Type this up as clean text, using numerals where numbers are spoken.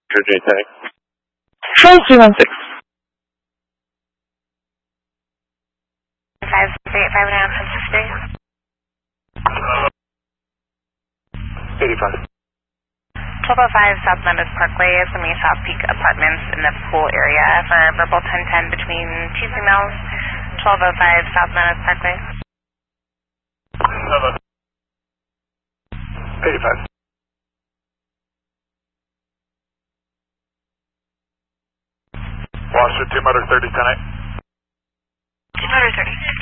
J10. 5316. 585 Princess Day. 85. 1205 South Memphis Parkway is the main South Peak Apartments in the pool area for verbal 1010 between two females. 1205 South Memphis Parkway. 85. Washington, 2 motor 30, 10-8. 2 motor 30.